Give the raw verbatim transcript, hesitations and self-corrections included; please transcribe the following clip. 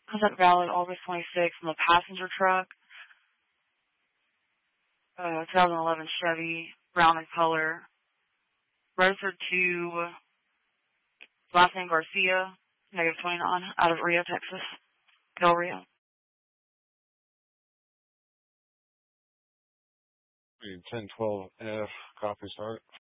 Contact valid August twenty-sixth on the passenger truck. Uh, twenty eleven Chevy, brown in color. Registered to last name Garcia, negative twenty-nine, out of Rio, Texas. Del Rio. ten twelve F, copy start.